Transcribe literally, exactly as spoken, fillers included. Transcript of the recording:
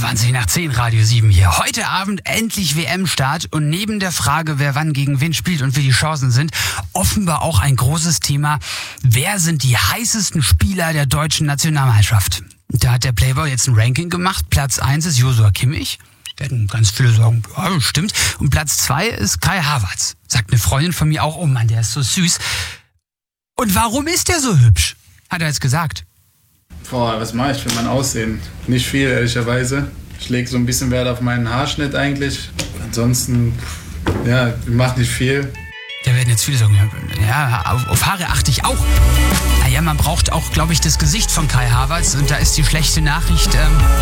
zwanzig nach zehn, Radio sieben hier. Heute Abend endlich W M-Start und neben der Frage, wer wann gegen wen spielt und wie die Chancen sind, offenbar auch ein großes Thema, wer sind die heißesten Spieler der deutschen Nationalmannschaft? Da hat der Playboy jetzt ein Ranking gemacht. Platz eins ist Joshua Kimmich. Werden ganz viele sagen, ja, stimmt. Und Platz zwei ist Kai Havertz. Sagt eine Freundin von mir auch, oh Mann, der ist so süß. Und warum ist der so hübsch? Hat er jetzt gesagt. Boah, was mache ich für mein Aussehen? Nicht viel, ehrlicherweise. Ich lege so ein bisschen Wert auf meinen Haarschnitt eigentlich. Ansonsten, ja, macht nicht viel. Da werden jetzt viele sagen, ja, auf, auf Haare achte ich auch. Naja, man braucht auch, glaube ich, das Gesicht von Kai Havertz. Und da ist die schlechte Nachricht, ähm,